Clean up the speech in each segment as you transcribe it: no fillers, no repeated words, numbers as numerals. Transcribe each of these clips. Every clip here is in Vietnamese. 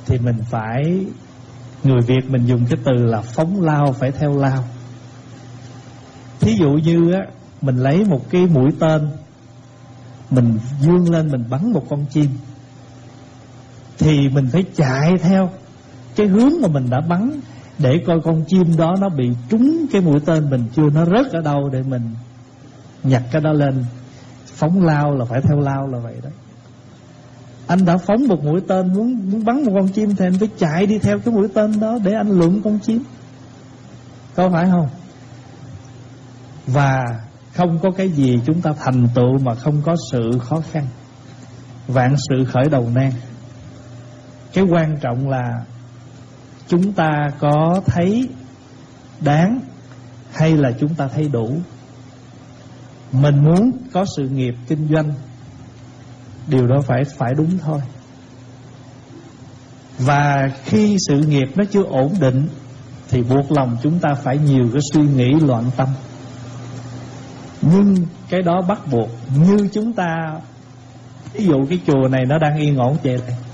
thì mình phải, người Việt mình dùng cái từ là phóng lao phải theo lao. Thí dụ như á, mình lấy một cái mũi tên, mình vươn lên mình bắn một con chim, thì mình phải chạy theo cái hướng mà mình đã bắn để coi con chim đó nó bị trúng cái mũi tên mình chưa, nó rớt ở đâu để mình nhặt cái đó lên. Phóng lao là phải theo lao là vậy đó. Anh đã phóng một mũi tên muốn bắn một con chim thì anh phải chạy đi theo cái mũi tên đó để anh lượm con chim, có phải không? Và không có cái gì chúng ta thành tựu mà không có sự khó khăn. Vạn sự khởi đầu nan. Cái quan trọng là chúng ta có thấy đáng hay là chúng ta thấy đủ. Mình muốn có sự nghiệp kinh doanh, điều đó phải đúng thôi. Và khi sự nghiệp nó chưa ổn định thì buộc lòng chúng ta phải nhiều cái suy nghĩ loạn tâm. Nhưng cái đó bắt buộc. Như chúng ta, ví dụ cái chùa này nó đang yên ổn vậy này,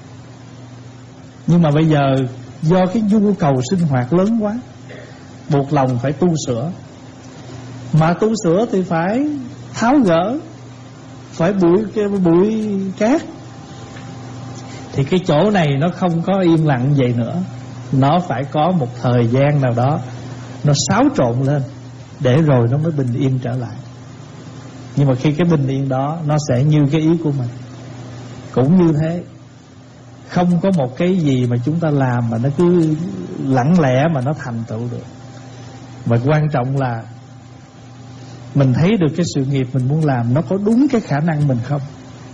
nhưng mà bây giờ do cái nhu cầu sinh hoạt lớn quá, buộc lòng phải tu sửa. Mà tu sửa thì phải tháo gỡ, phải bụi cát. Thì cái chỗ này nó không có yên lặng vậy nữa, nó phải có một thời gian nào đó nó xáo trộn lên, để rồi nó mới bình yên trở lại. Nhưng mà khi cái bình yên đó nó sẽ như cái ý của mình. Cũng như thế, không có một cái gì mà chúng ta làm mà nó cứ lặng lẽ mà nó thành tựu được. Và quan trọng là mình thấy được cái sự nghiệp mình muốn làm nó có đúng cái khả năng mình không.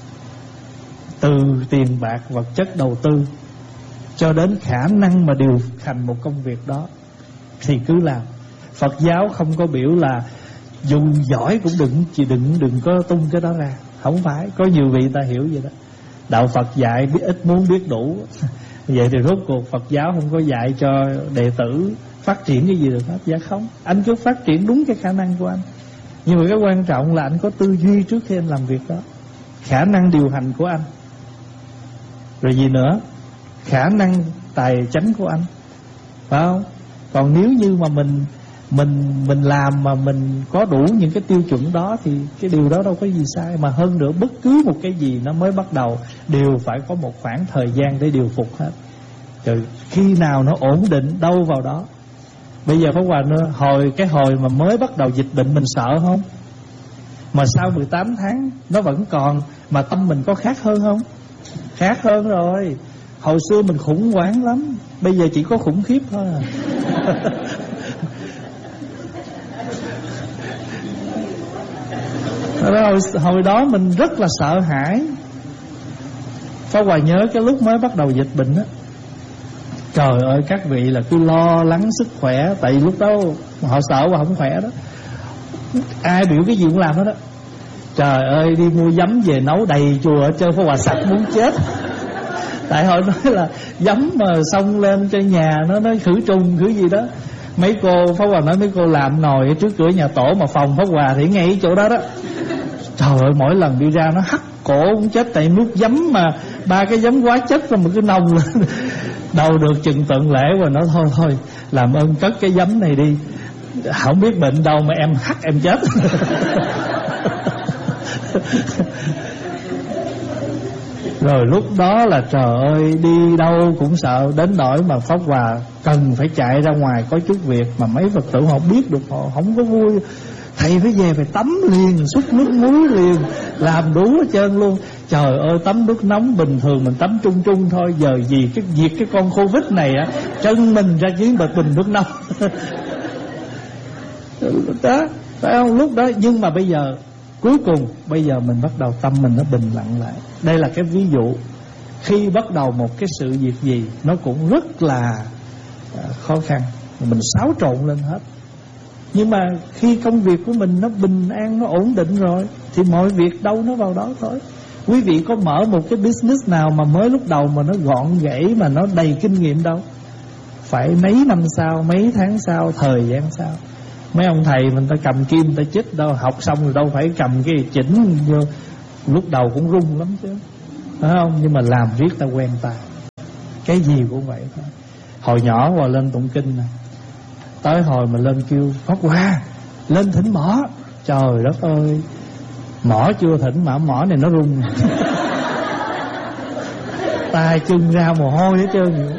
Từ tiền bạc vật chất đầu tư cho đến khả năng mà điều hành một công việc đó thì cứ làm. Phật giáo không có biểu là dù giỏi cũng đừng có tung cái đó ra. Không phải, có nhiều vị ta hiểu vậy đó. Đạo Phật dạy biết ít muốn biết đủ. Vậy thì rốt cuộc Phật giáo không có dạy cho đệ tử phát triển cái gì được hết. Dạ không, anh cứ phát triển đúng cái khả năng của anh. Nhưng mà cái quan trọng là anh có tư duy trước khi anh làm việc đó, khả năng điều hành của anh, rồi gì nữa, khả năng tài chánh của anh, phải không? Còn nếu như mà mình làm mà mình có đủ những cái tiêu chuẩn đó thì cái điều đó đâu có gì sai. Mà hơn nữa, bất cứ một cái gì nó mới bắt đầu đều phải có một khoảng thời gian để điều phục hết. Rồi khi nào nó ổn định đâu vào đó. Bây giờ Pháp Hòa nữa, hồi mà mới bắt đầu dịch bệnh mình sợ không? Mà sau 18 tháng nó vẫn còn, mà tâm mình có khác hơn không? Khác hơn rồi. Hồi xưa mình khủng hoảng lắm, bây giờ chỉ có khủng khiếp thôi à. Hồi đó mình rất là sợ hãi. Pháp Hòa nhớ cái lúc mới bắt đầu dịch bệnh á, trời ơi các vị là cứ lo lắng sức khỏe. Tại vì lúc đó họ sợ và không khỏe đó, ai biểu cái gì cũng làm hết đó. Trời ơi, đi mua giấm về nấu đầy chùa ở trên. Pháp Hòa sặc muốn chết. Tại họ nói là giấm mà xông lên trên nhà nó khử trùng khử gì đó. Mấy cô, Pháp Hòa nói mấy cô làm nồi ở trước cửa nhà tổ mà phòng Pháp Hòa thì ngay chỗ đó đó. Trời ơi, mỗi lần đi ra nó hắt cổ cũng chết. Tại nước giấm mà 3 cái giấm quá chất rồi mà cứ nồng lên. Đâu được chừng tuần lễ rồi nó thôi làm ơn cất cái giấm này đi, không biết bệnh đâu mà em hắt em chết. Rồi lúc đó là trời ơi, đi đâu cũng sợ. Đến nỗi mà Pháp Hòa cần phải chạy ra ngoài có chút việc, mà mấy Phật tử họ biết được, họ không có vui. Thầy phải về phải tắm liền, xúc nước muối liền, làm đủ hết trơn luôn. Trời ơi, tắm nước nóng bình thường mình tắm trung trung thôi, giờ gì cái việc cái con Covid này á, chân mình ra dưới bật bình nước nóng. Đó, phải không? Lúc đó, nhưng mà bây giờ cuối cùng bây giờ mình bắt đầu tâm mình nó bình lặng lại. Đây là cái ví dụ. Khi bắt đầu một cái sự việc gì nó cũng rất là khó khăn, mình xáo trộn lên hết. Nhưng mà khi công việc của mình nó bình an, nó ổn định rồi thì mọi việc đâu nó vào đó thôi. Quý vị có mở một cái business nào mà mới lúc đầu mà nó gọn gãy, mà nó đầy kinh nghiệm đâu. Phải mấy năm sau, mấy tháng sau, thời gian sau. Mấy ông thầy mình ta cầm kim ta chích đâu, học xong rồi đâu phải cầm cái chỉnh vô. Lúc đầu cũng run lắm chứ, phải không? Nhưng mà làm riết ta quen tay. Cái gì cũng vậy thôi. Hồi nhỏ Hòa lên tụng kinh nè, tới hồi mà lên kêu Pháp Hòa lên thỉnh mỏ, trời đất ơi, mỏ chưa thỉnh mà mỏ này nó rung tay chân ra mồ hôi hết trơn.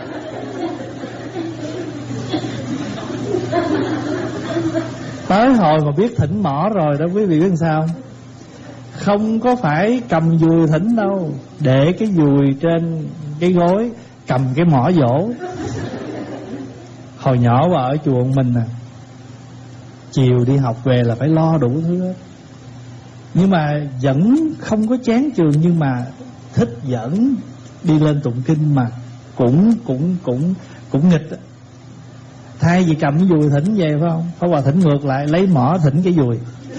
Tới hồi mà biết thỉnh mỏ rồi đó quý vị biết sao? Không có phải cầm dùi thỉnh đâu, để cái dùi trên cái gối, cầm cái mỏ dỗ. Hồi nhỏ và ở chùa mình nè, chiều đi học về là phải lo đủ thứ hết. Nhưng mà vẫn không có chán trường, nhưng mà thích dẫn đi lên tụng kinh mà cũng nghịch. Thay vì cầm cái dùi thỉnh về phải không, Pháp Hòa thỉnh ngược lại, lấy mỏ thỉnh cái dùi.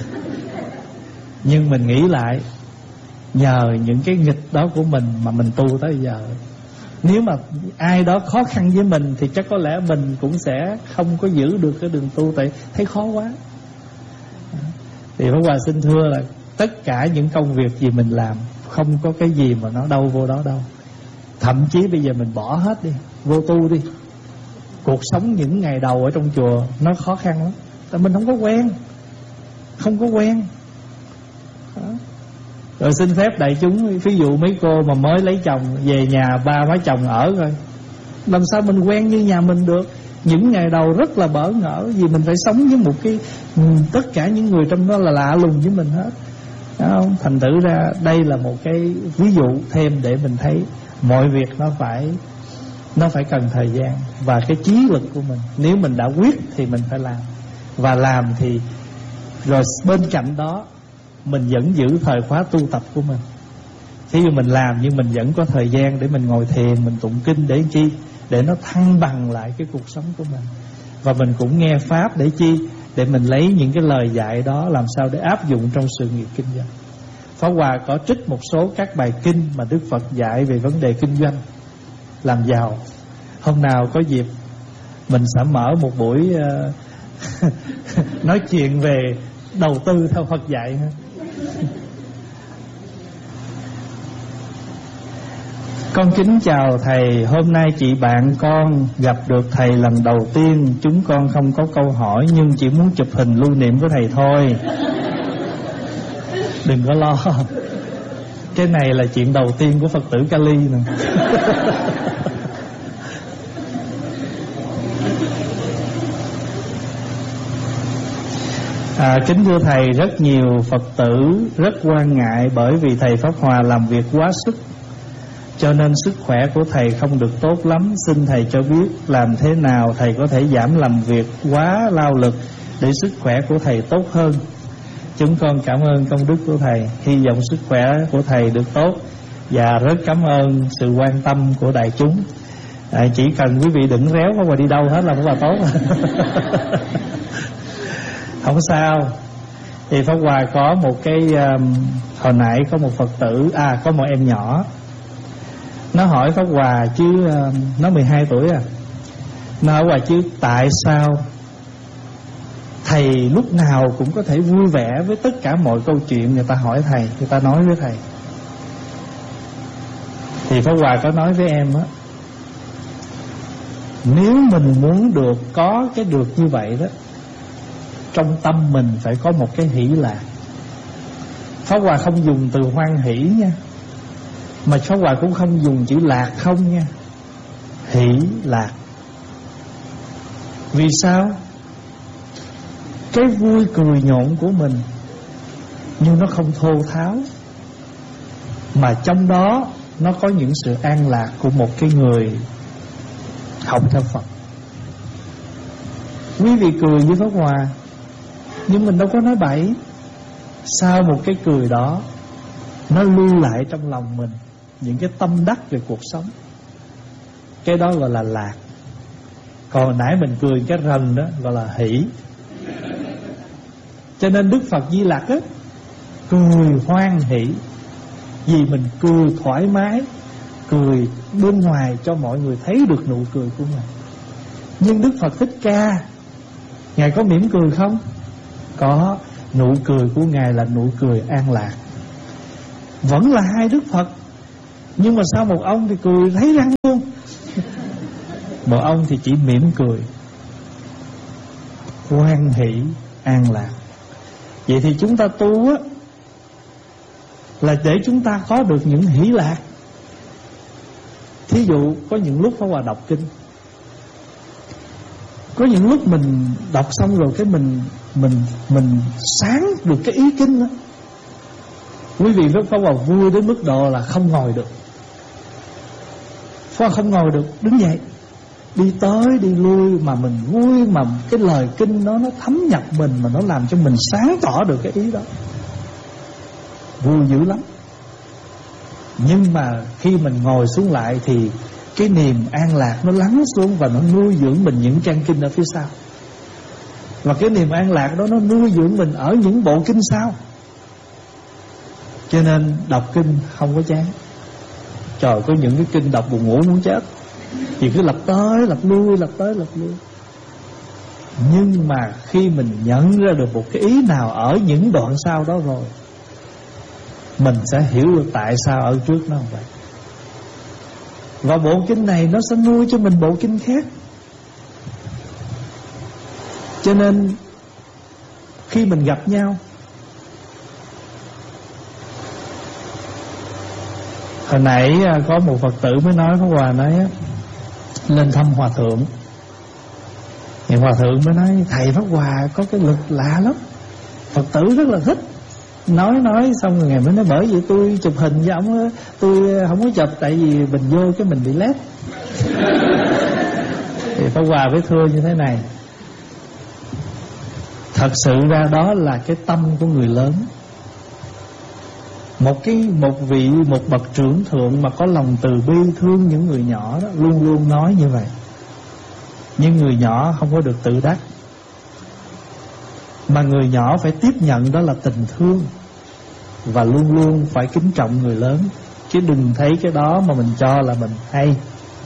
Nhưng mình nghĩ lại, nhờ những cái nghịch đó của mình mà mình tu tới giờ. Nếu mà ai đó khó khăn với mình thì chắc có lẽ mình cũng sẽ không có giữ được cái đường tu, tại thấy khó quá. Thì Pháp Hòa xin thưa là tất cả những công việc gì mình làm, không có cái gì mà nó đâu vô đó đâu. Thậm chí bây giờ mình bỏ hết đi, vô tu đi. Cuộc sống những ngày đầu ở trong chùa nó khó khăn lắm, tại mình không có quen. Đó. Rồi xin phép đại chúng, ví dụ mấy cô mà mới lấy chồng, về nhà ba má chồng ở rồi, làm sao mình quen như nhà mình được. Những ngày đầu rất là bỡ ngỡ, vì mình phải sống với một cái, tất cả những người trong đó là lạ lùng với mình hết. Đúng không? Thành thử ra đây là một cái ví dụ thêm để mình thấy mọi việc nó phải cần thời gian và cái chí lực của mình. Nếu mình đã quyết thì mình phải làm, và làm thì rồi bên cạnh đó mình vẫn giữ thời khóa tu tập của mình. Thí dụ mình làm nhưng mình vẫn có thời gian để mình ngồi thiền, mình tụng kinh để chi? Để nó thăng bằng lại cái cuộc sống của mình. Và mình cũng nghe Pháp để chi? Để mình lấy những cái lời dạy đó làm sao để áp dụng trong sự nghiệp kinh doanh. Pháp Hòa có trích một số các bài kinh mà Đức Phật dạy về vấn đề kinh doanh, làm giàu. Hôm nào có dịp mình sẽ mở một buổi nói chuyện về đầu tư theo Phật dạy. Con kính chào thầy, hôm nay chị bạn con gặp được thầy lần đầu tiên. Chúng con không có câu hỏi nhưng chỉ muốn chụp hình lưu niệm của thầy thôi. Đừng có lo, cái này là chuyện đầu tiên của Phật tử Cali nè. Kính thưa thầy, rất nhiều Phật tử rất quan ngại bởi vì thầy Pháp Hòa làm việc quá sức, cho nên sức khỏe của thầy không được tốt lắm. Xin thầy cho biết làm thế nào thầy có thể giảm làm việc quá lao lực để sức khỏe của thầy tốt hơn. Chúng con cảm ơn công đức của thầy, hy vọng sức khỏe của thầy được tốt, và rất cảm ơn sự quan tâm của đại chúng. Chỉ cần quý vị đừng réo Pháp Hòa đi đâu hết là Pháp Hòa tốt. Không sao. Thì Pháp Hòa có một cái hồi nãy có một Phật tử, có một em nhỏ, nó hỏi Pháp Hòa chứ, nó 12 tuổi à, nó hỏi Hòa chứ tại sao thầy lúc nào cũng có thể vui vẻ với tất cả mọi câu chuyện người ta hỏi thầy, người ta nói với thầy. Thì Pháp Hòa có nói với em á, nếu mình muốn được có cái được như vậy đó, trong tâm mình phải có một cái hỷ lạc. Pháp Hòa không dùng từ hoan hỷ nha, mà Pháp Hòa cũng không dùng chữ lạc không nha. Hỷ lạc. Vì sao? Cái vui cười nhộn của mình, nhưng nó không thô tháo, mà trong đó nó có những sự an lạc của một cái người học theo Phật. Quý vị cười với Pháp Hòa, nhưng mình đâu có nói bậy. Sau một cái cười đó, nó lưu lại trong lòng mình những cái tâm đắc về cuộc sống. Cái đó gọi là lạc. Còn nãy mình cười cái rần đó gọi là hỷ. Cho nên Đức Phật Di Lặc á, cười hoan hỷ, vì mình cười thoải mái, cười bên ngoài cho mọi người thấy được nụ cười của mình. Nhưng Đức Phật Thích Ca, Ngài có mỉm cười không? Có. Nụ cười của Ngài là nụ cười an lạc. Vẫn là hai Đức Phật, Nhưng mà sao một ông thì cười thấy răng luôn, một ông thì chỉ mỉm cười, hoan hỷ an lạc. Vậy thì chúng ta tu á là để chúng ta có được những hỷ lạc. Thí dụ có những lúc Pháp Hòa đọc kinh, có những lúc mình đọc xong rồi cái mình sáng được cái ý kinh đó. Quý vị với Pháp Hòa vui đến mức độ là không ngồi được. Pháp Hòa không ngồi được, đứng dậy đi tới đi lui, mà mình vui, mà cái lời kinh nó thấm nhập mình, mà nó làm cho mình sáng tỏ được cái ý đó, vui dữ lắm. Nhưng mà khi mình ngồi xuống lại thì cái niềm an lạc nó lắng xuống và nó nuôi dưỡng mình những trang kinh ở phía sau. Và cái niềm an lạc đó nó nuôi dưỡng mình ở những bộ kinh sau. Cho nên đọc kinh không có chán. Trời, có những cái kinh đọc buồn ngủ muốn chết, thì cứ lặp tới lặp lui, lặp tới lặp lui. Nhưng mà khi mình nhận ra được một cái ý nào ở những đoạn sau đó rồi, mình sẽ hiểu được tại sao ở trước nó không vậy. Và bộ kinh này nó sẽ nuôi cho mình bộ kinh khác. Cho nên khi mình gặp nhau, hồi nãy có một Phật tử mới nói, Pháp Hòa nói lên thăm Hòa Thượng, thì Hòa Thượng mới nói thầy Pháp Hòa có cái lực lạ lắm. Phật tử rất là thích. Nói xong rồi ngày mới nói bởi vì tôi chụp hình với ông, tôi không có chụp tại vì mình vô cái mình bị lép. Thì Pháp Hòa với thưa như thế này, thật sự ra đó là cái tâm của người lớn. Một bậc trưởng thượng mà có lòng từ bi thương những người nhỏ đó, luôn luôn nói như vậy. Nhưng người nhỏ không có được tự đắc, mà người nhỏ phải tiếp nhận đó là tình thương, và luôn luôn phải kính trọng người lớn. Chứ đừng thấy cái đó mà mình cho là mình hay.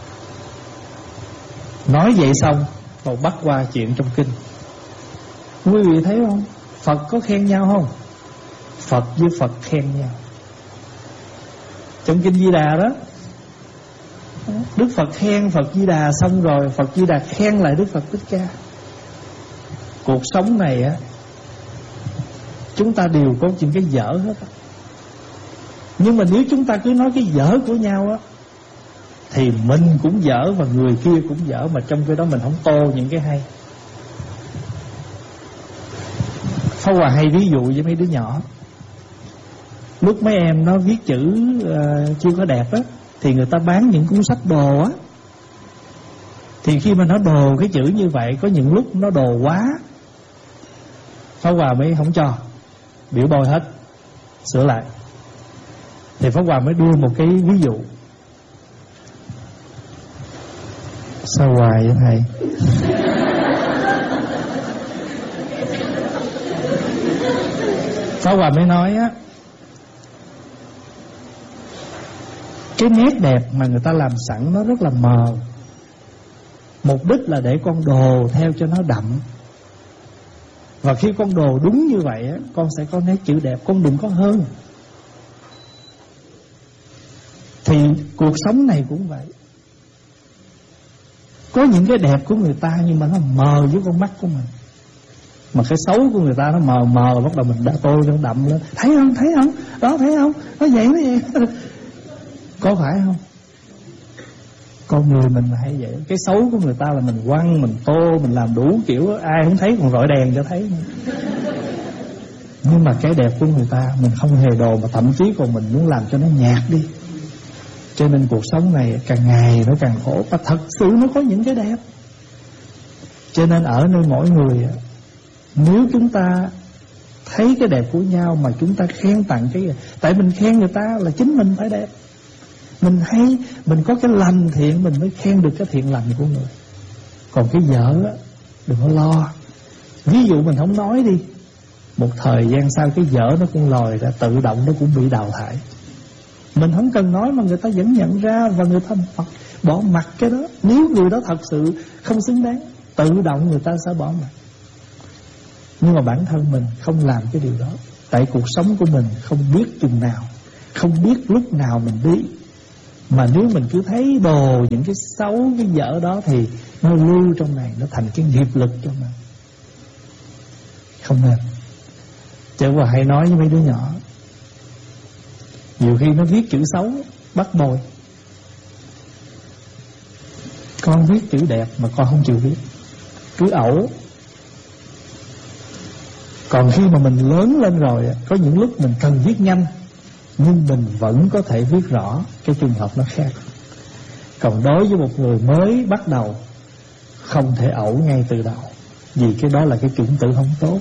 Nói vậy xong rồi bắt qua chuyện trong kinh. Quý vị thấy không, Phật có khen nhau không? Phật với Phật khen nhau. Trong kinh Di Đà đó, Đức Phật khen Phật Di Đà, xong rồi Phật Di Đà khen lại Đức Phật Thích Ca. Cuộc sống này á, chúng ta đều có những cái dở hết á. Nhưng mà nếu chúng ta cứ nói cái dở của nhau á, thì mình cũng dở và người kia cũng dở, mà trong cái đó mình không tô những cái hay. Pháp Hòa hay ví dụ với mấy đứa nhỏ. Lúc mấy em nó viết chữ chưa có đẹp á, thì người ta bán những cuốn sách đồ á. Thì khi mà nó đồ cái chữ như vậy, có những lúc nó đồ quá, Pháp Hòa mới không cho, biểu bôi hết, sửa lại. Thì Pháp Hòa mới đưa một cái ví dụ. Sao hoài vậy thầy? Pháp Hòa mới nói á, cái nét đẹp mà người ta làm sẵn nó rất là mờ. Mục đích là để con đồ theo cho nó đậm. Và khi con đồ đúng như vậy á, con sẽ có nét chữ đẹp, con đừng có hơn. Thì cuộc sống này cũng vậy. Có những cái đẹp của người ta nhưng mà nó mờ với con mắt của mình. Mà cái xấu của người ta nó mờ bắt đầu mình đã tô nó đậm lên. Thấy không? Đó thấy không? Nó vậy. Có phải không? Con người mình là hay vậy. Cái xấu của người ta là mình quăng, mình tô, mình làm đủ kiểu, ai không thấy còn rọi đèn cho thấy. Nhưng mà cái đẹp của người ta mình không hề đồ, mà thậm chí còn mình muốn làm cho nó nhạt đi. Cho nên cuộc sống này càng ngày nó càng khổ. Và thật sự nó có những cái đẹp. Cho nên ở nơi mỗi người, nếu chúng ta thấy cái đẹp của nhau mà chúng ta khen tặng cái, tại mình khen người ta là chính mình phải đẹp. Mình hay, mình có cái lành thiện mình mới khen được cái thiện lành của người. Còn cái dở á, đừng có lo. Ví dụ mình không nói đi, một thời gian sau cái dở nó cũng lòi ra, tự động nó cũng bị đào thải. Mình không cần nói mà người ta vẫn nhận ra, và người ta bỏ mặc cái đó. Nếu người đó thật sự không xứng đáng, tự động người ta sẽ bỏ mặc. Nhưng mà bản thân mình không làm cái điều đó. Tại cuộc sống của mình không biết chừng nào, không biết lúc nào mình đi. Mà nếu mình cứ thấy đồ những cái xấu, cái dở đó thì nó lưu trong này, nó thành cái nghiệp lực cho mình. Không nên. Chứ mà hay nói với mấy đứa nhỏ, nhiều khi nó viết chữ xấu bắt bồi. Con viết chữ đẹp mà con không chịu viết, cứ ẩu. Còn khi mà mình lớn lên rồi, có những lúc mình cần viết nhanh, nhưng mình vẫn có thể viết rõ. Cái trường hợp nó khác. Còn đối với một người mới bắt đầu, không thể ẩu ngay từ đầu, vì cái đó là cái chủng tử không tốt.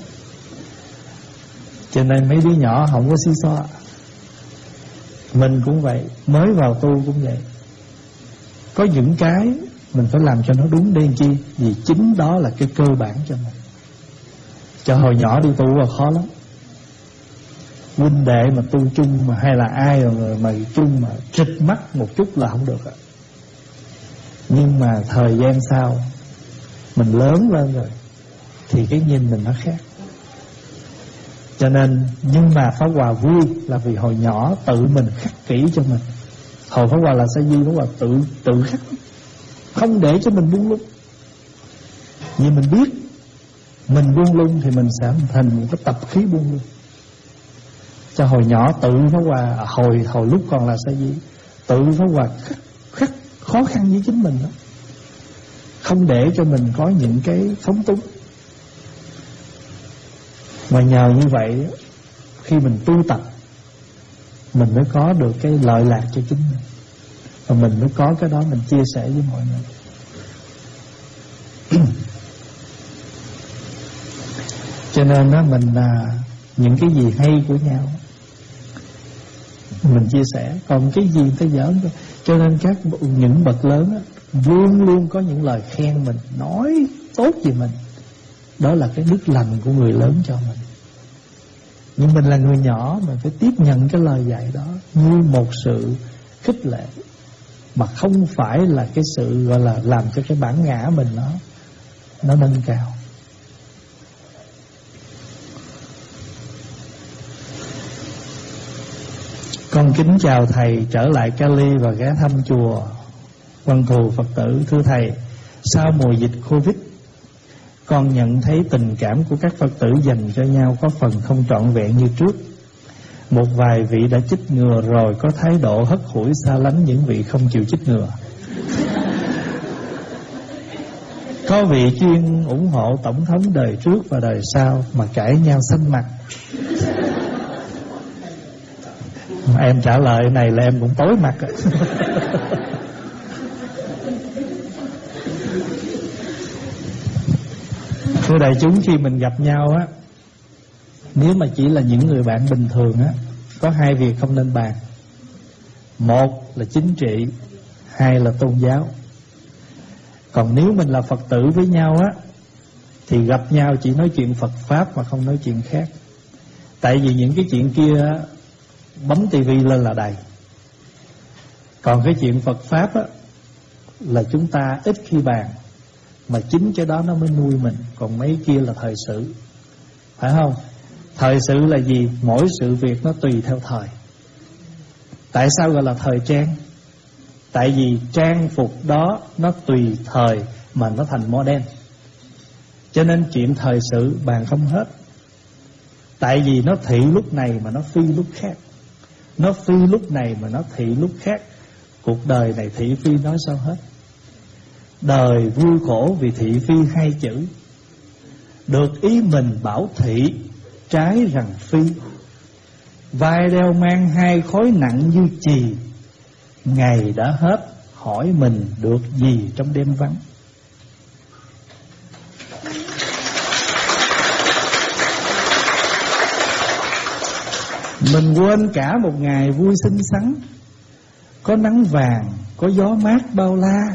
Cho nên mấy đứa nhỏ không có xí xóa. Mình cũng vậy, mới vào tu cũng vậy. Có những cái mình phải làm cho nó đúng đen chi, vì chính đó là cái cơ bản cho mình. Cho hồi nhỏ đi tu là khó lắm. Huynh đệ mà tu chung mà hay là ai mà chung mà trịch mắt một chút là không được. Nhưng mà thời gian sau mình lớn lên rồi thì cái nhìn mình nó khác. Cho nên, nhưng mà Pháp Hòa vui là vì hồi nhỏ tự mình khắc kỹ cho mình. Hồi Pháp Hòa là Sa Di, Pháp Hòa tự khắc, không để cho mình buông lung. Nhưng mình biết mình buông lung thì mình sẽ thành một cái tập khí buông lung. Cho hồi nhỏ tự Pháp Hòa, hồi lúc còn là Sa Di, tự Pháp Hòa khắc khó khăn với chính mình đó. Không để cho mình có những cái phóng túng. Mà nhờ như vậy, khi mình tu tập, mình mới có được cái lợi lạc cho chính mình, và mình mới có cái đó mình chia sẻ với mọi người. Cho nên đó, mình những cái gì hay của nhau mình chia sẻ, còn cái gì tới giỡn. Cho nên những bậc lớn đó, luôn luôn có những lời khen mình, nói tốt về mình. Đó là cái đức lành của người lớn cho mình. Nhưng mình là người nhỏ, mình phải tiếp nhận cái lời dạy đó như một sự khích lệ, mà không phải là cái sự gọi là làm cho cái bản ngã mình nó nâng cao. Con kính chào thầy, trở lại Cali và ghé thăm chùa Văn Thù Phật tử. Thưa thầy, sau mùa dịch Covid, con nhận thấy tình cảm của các Phật tử dành cho nhau có phần không trọn vẹn như trước. Một vài vị đã chích ngừa rồi có thái độ hất hủi xa lánh những vị không chịu chích ngừa. Có vị chuyên ủng hộ tổng thống đời trước và đời sau mà cãi nhau xanh mặt. Mà em trả lời này là em cũng tối mặt. Thưa đại chúng, khi mình gặp nhau á, nếu mà chỉ là những người bạn bình thường á, có hai việc không nên bàn. Một là chính trị, hai là tôn giáo. Còn nếu mình là Phật tử với nhau á, thì gặp nhau chỉ nói chuyện Phật Pháp mà không nói chuyện khác. Tại vì những cái chuyện kia á, bấm tivi lên là đầy. Còn cái chuyện Phật Pháp á, là chúng ta ít khi bàn, mà chính cái đó nó mới nuôi mình. Còn mấy kia là thời sự, phải không? Thời sự là gì? Mỗi sự việc nó tùy theo thời. Tại sao gọi là thời trang? Tại vì trang phục đó nó tùy thời mà nó thành modern. Cho nên chuyện thời sự bàn không hết. Tại vì nó thị lúc này mà nó phi lúc khác, nó phi lúc này mà nó thị lúc khác. Cuộc đời này thị phi nói sao hết. Đời vui khổ vì thị phi hai chữ. Được ý mình bảo thị, trái rằng phi. Vai đeo mang hai khối nặng như chì. Ngày đã hết, hỏi mình được gì trong đêm vắng. Mình quên cả một ngày vui xinh xắn, có nắng vàng, có gió mát bao la.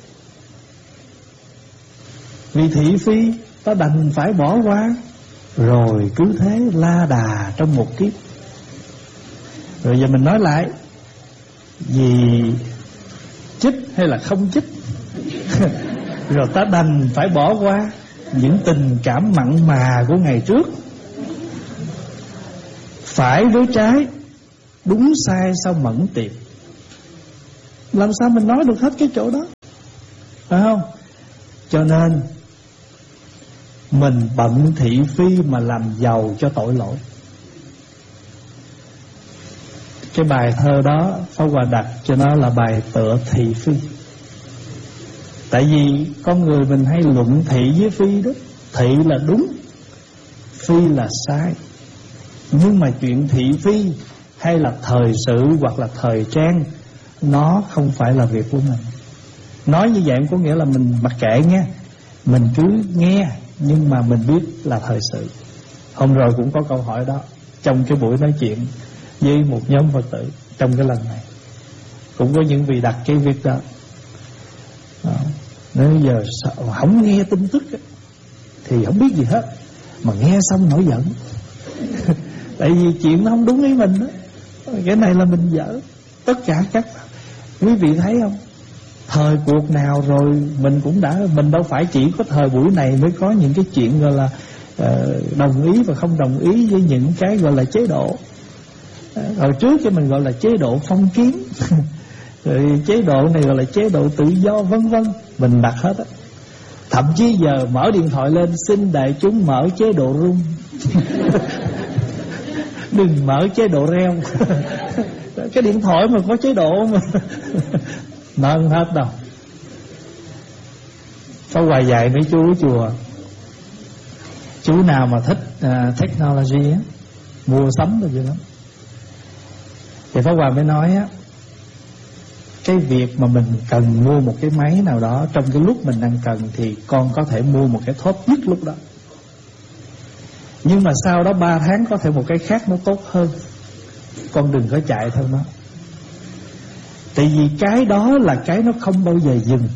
Vì thị phi ta đành phải bỏ qua, rồi cứ thế la đà trong một kiếp. Rồi giờ mình nói lại, vì chích hay là không chích rồi ta đành phải bỏ qua những tình cảm mặn mà của ngày trước. Phải với trái, đúng sai sao mẫn tiệp. làm sao mình nói được hết cái chỗ đó, phải không? Cho nên mình bận thị phi mà làm giàu cho tội lỗi. Cái bài thơ đó Pháp Hòa đặt cho nó là bài tựa thị phi. Tại vì con người mình hay luận thị với phi đó. Thị là đúng, phi là sai. Nhưng mà chuyện thị phi hay là thời sự hoặc là thời trang, nó không phải là việc của mình. Nói như vậy có nghĩa là mình mặc kệ nghe, mình cứ nghe, nhưng mà mình biết là thời sự. Hôm rồi cũng có câu hỏi đó trong cái buổi nói chuyện với một nhóm Phật tử trong cái lần này. Cũng có những vị đặt cái việc đó. Nếu giờ không nghe tin tức thì không biết gì hết, mà nghe xong nổi giận. Tại vì chuyện nó không đúng ý mình đó. Cái này là mình dở. Tất cả các quý vị thấy không, thời cuộc nào rồi mình cũng đã, mình đâu phải chỉ có thời buổi này mới có những cái chuyện gọi là đồng ý và không đồng ý với những cái gọi là chế độ. Hồi trước cho mình gọi là chế độ phong kiến rồi chế độ này gọi là chế độ tự do vân vân, mình đặt hết á. Thậm chí giờ mở điện thoại lên xin đại chúng mở chế độ rung đừng mở chế độ reo cái điện thoại mà có chế độ mà nó không hết đâu. Pháp Hòa dạy mấy chú chùa, chú nào mà thích technology á, mua sắm được vậy lắm. Thì Pháp Hòa mới nói á, cái việc mà mình cần mua một cái máy nào đó trong cái lúc mình đang cần thì con có thể mua một cái tốt nhất lúc đó. Nhưng mà sau đó 3 tháng có thể một cái khác nó tốt hơn, con đừng có chạy theo nó. Tại vì cái đó là cái nó không bao giờ dừng.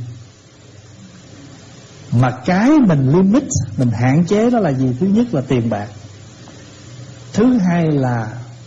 Mà cái mình limit, mình hạn chế đó là gì? Thứ nhất là tiền bạc, thứ hai là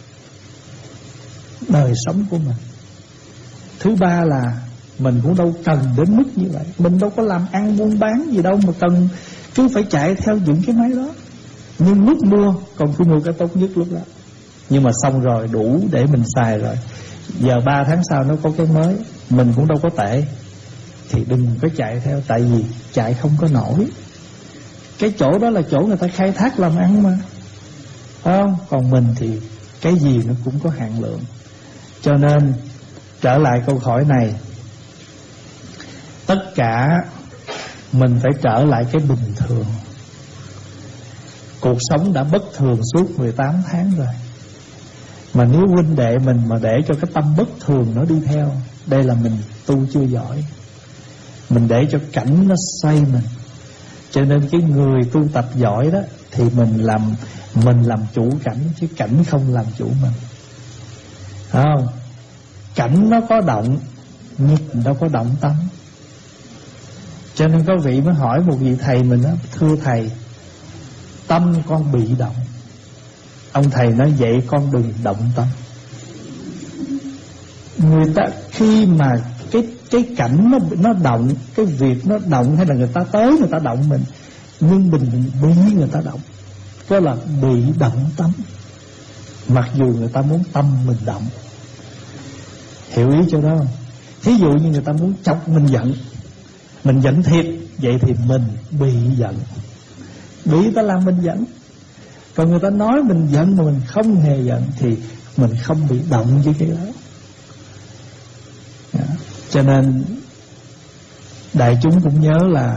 đời sống của mình, thứ ba là mình cũng đâu cần đến mức như vậy. Mình đâu có làm ăn buôn bán gì đâu mà cần cứ phải chạy theo những cái máy đó. Nhưng lúc mua, còn cứ mua cái tốt nhất lúc đó. Nhưng mà xong rồi đủ để mình xài rồi, giờ 3 tháng sau nó có cái mới, mình cũng đâu có tệ, thì đừng có chạy theo. Tại vì chạy không có nổi. Cái chỗ đó là chỗ người ta khai thác làm ăn mà, phải không? Còn mình thì cái gì nó cũng có hạn lượng. Cho nên trở lại câu hỏi này, tất cả mình phải trở lại cái bình thường. Cuộc sống đã bất thường suốt 18 tháng rồi, mà nếu huynh đệ mình mà để cho cái tâm bất thường nó đi theo, đây là mình tu chưa giỏi. Mình để cho cảnh nó xoay mình. Cho nên cái người tu tập giỏi đó thì mình làm chủ cảnh, chứ cảnh không làm chủ mình. Phải không? Cảnh nó có động nhưng mình đâu có động tâm. Cho nên có vị mới hỏi một vị thầy mình đó: thưa thầy, tâm con bị động. Ông thầy nói vậy con đừng động tâm. Người ta khi mà cái cảnh nó động, cái việc nó động, hay là người ta tới người ta động mình, nhưng mình bị người ta động, đó là bị động tâm. Mặc dù người ta muốn tâm mình động. Hiểu ý chỗ đó không? Thí dụ như người ta muốn chọc mình giận, mình giận thiệt, vậy thì mình bị giận, bị ta làm mình giận. Còn người ta nói mình giận mà mình không hề giận thì mình không bị động với cái đó. Cho nên đại chúng cũng nhớ là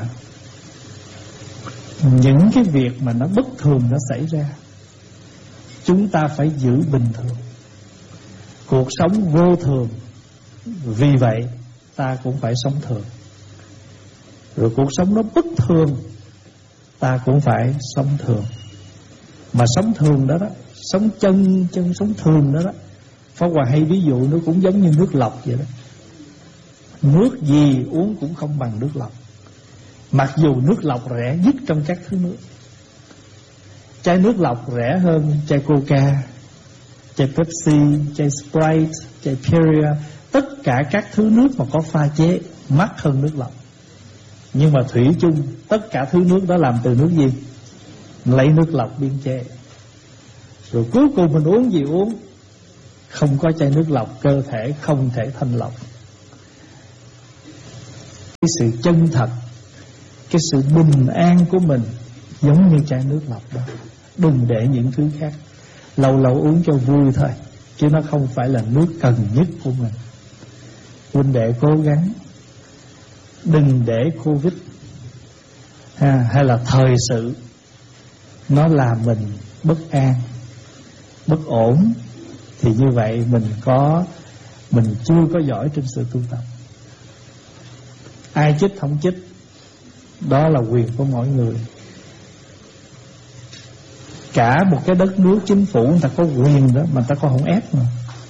những cái việc mà nó bất thường nó xảy ra, chúng ta phải giữ bình thường. Cuộc sống vô thường, vì vậy ta cũng phải sống thường. Rồi cuộc sống nó bất thường, ta cũng phải sống thường. Mà sống thường đó đó, sống chân sống thường đó đó, Pháp Hòa hay ví dụ nó cũng giống như nước lọc vậy đó. Nước gì uống cũng không bằng nước lọc, mặc dù nước lọc rẻ nhất trong các thứ nước. Chai nước lọc rẻ hơn chai Coca, chai Pepsi, chai Sprite, chai Perrier. Tất cả các thứ nước mà có pha chế mắc hơn nước lọc. Nhưng mà thủy chung tất cả thứ nước đó làm từ nước gì? Lấy nước lọc biên chế. Rồi cuối cùng mình uống gì uống, không có chai nước lọc, cơ thể không thể thanh lọc. cái sự chân thật, cái sự bình an của mình giống như chai nước lọc đó. Đừng để những thứ khác, lâu lâu uống cho vui thôi, chứ nó không phải là nước cần nhất của mình. Huynh đệ cố gắng đừng để Covid hay là thời sự nó làm mình bất an, bất ổn, thì như vậy mình chưa có giỏi trên sự tu tập. Ai chích không chích đó là quyền của mỗi người. Cả một cái đất nước chính phủ người ta có quyền đó, mà người ta có không ép mà.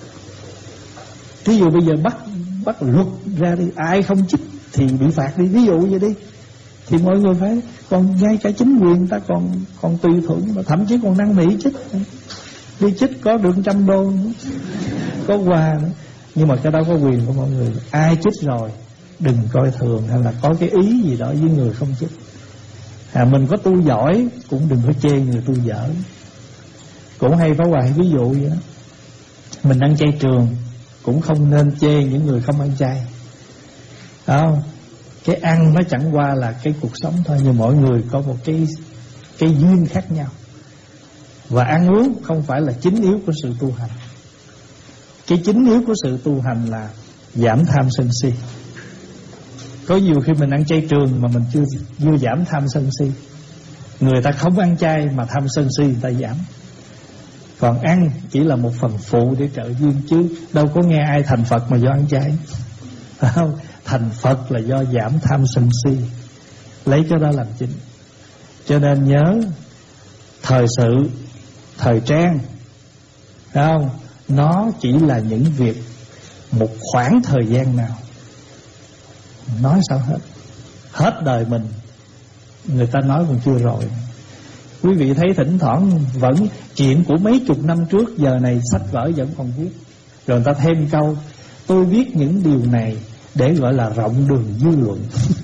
Ví dụ bây giờ bắt luật ra đi, ai không chích thì bị phạt đi, ví dụ vậy đi, thì mọi người phải. Còn ngay cả chính quyền người ta còn tùy thuận, mà thậm chí còn năn nỉ chích, đi chích có được $100 nữa, có quà nữa. Nhưng mà cái đó có quyền của mọi người. Ai chích rồi đừng coi thường hay là có cái ý gì đó với người không chích. Mình có tu giỏi cũng đừng có chê người tu dở. Cũng hay Pháp Hòa ví dụ vậy đó. Mình ăn chay trường cũng không nên chê những người không ăn chay, không? Cái ăn nó chẳng qua là cái cuộc sống thôi, nhưng mỗi người có một cái duyên khác nhau. Và ăn uống không phải là chính yếu của sự tu hành. Cái chính yếu của sự tu hành là giảm tham sân si. Có nhiều khi mình ăn chay trường mà mình chưa giảm tham sân si. Người ta không ăn chay mà tham sân si người ta giảm. Còn ăn chỉ là một phần phụ để trợ duyên, chứ đâu có nghe ai thành Phật mà do ăn chay, phải không? Thành Phật là do giảm tham sân si, lấy cái đó làm chính. Cho nên nhớ thời sự, thời trang, phải không? Nó chỉ là những việc một khoảng thời gian nào. Nói sao hết đời mình người ta nói còn chưa rồi. Quý vị thấy thỉnh thoảng vẫn chuyện của mấy chục năm trước, giờ này sách vở vẫn còn viết. Rồi người ta thêm câu: tôi viết những điều này để gọi là rộng đường dư luận.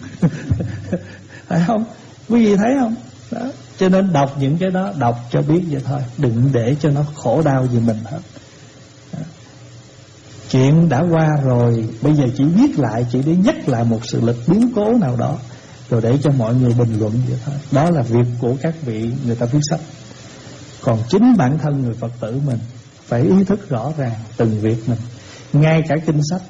Phải không? Quý vị thấy không? Đó. Cho nên đọc những cái đó, đọc cho biết vậy thôi, đừng để cho nó khổ đau gì mình hết. Đó. Chuyện đã qua rồi, bây giờ chỉ viết lại, chỉ để nhắc lại một sự lịch biến cố nào đó, rồi để cho mọi người bình luận vậy thôi. Đó là việc của các vị người ta viết sách. Còn chính bản thân người Phật tử mình phải ý thức rõ ràng từng việc mình. Ngay cả kinh sách,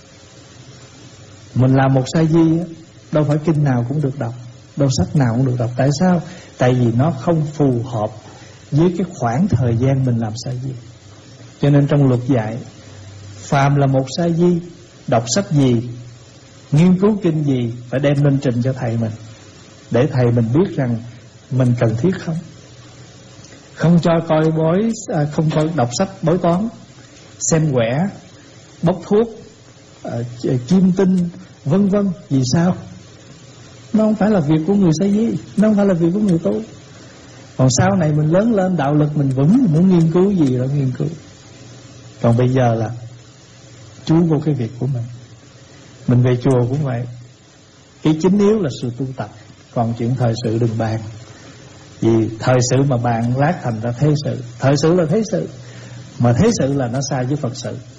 mình làm một sa di, đâu phải kinh nào cũng được đọc, đâu sách nào cũng được đọc. Tại sao? Tại vì nó không phù hợp với cái khoảng thời gian mình làm sa di. Cho nên trong luật dạy, phàm là một sa di, đọc sách gì, nghiên cứu kinh gì, phải đem lên trình cho thầy mình, để thầy mình biết rằng mình cần thiết không. Không cho coi không coi đọc sách bói toán, xem quẻ, bốc thuốc, kim tinh, vân vân. Vì sao? Nó không phải là việc của người sa di, nó không phải là việc của người tu. Còn sau này mình lớn lên, đạo lực mình vững, mình muốn nghiên cứu gì đó nghiên cứu. Còn bây giờ là chú vô cái việc của mình. Mình về chùa cũng vậy. Cái chính yếu là sự tu tập. Còn chuyện thời sự đừng bàn. Vì thời sự mà bàn lát thành ra thế sự. Thời sự là thế sự, mà thế sự là nó sai với Phật sự.